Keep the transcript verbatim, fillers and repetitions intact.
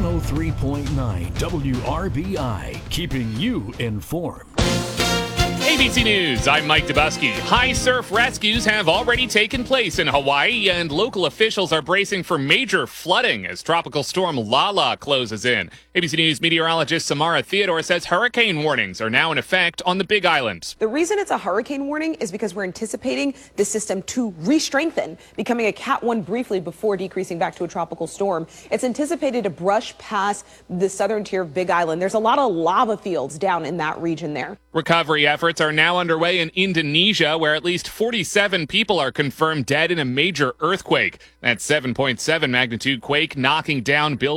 one oh three point nine W R B I, keeping you informed. A B C News, I'm Mike Dubusky. High surf rescues have already taken place in Hawaii, and local officials are bracing for major flooding as tropical storm Lala closes in. A B C News meteorologist Samara Theodore says hurricane warnings are now in effect on the Big Island. The reason it's a hurricane warning is because we're anticipating the system to re-strengthen, becoming a Cat one briefly before decreasing back to a tropical storm. It's anticipated to brush past the southern tier of Big Island. There's a lot of lava fields down in that region there. Recovery efforts are now underway in Indonesia, where at least forty-seven people are confirmed dead in a major earthquake. That seven point seven magnitude quake knocking down buildings.